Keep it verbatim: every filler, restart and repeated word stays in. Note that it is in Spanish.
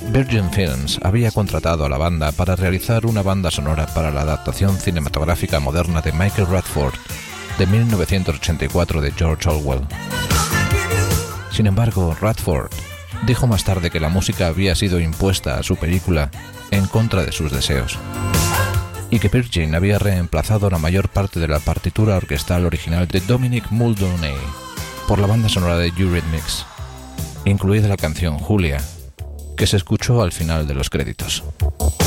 Virgin Films había contratado a la banda para realizar una banda sonora para la adaptación cinematográfica moderna de Michael Radford de mil novecientos ochenta y cuatro de George Orwell. Sin embargo, Radford dijo más tarde que la música había sido impuesta a su película en contra de sus deseos, y que Virgin había reemplazado la mayor parte de la partitura orquestal original de Dominic Muldowney por la banda sonora de Eurythmics, incluida la canción Julia, que se escuchó al final de los créditos.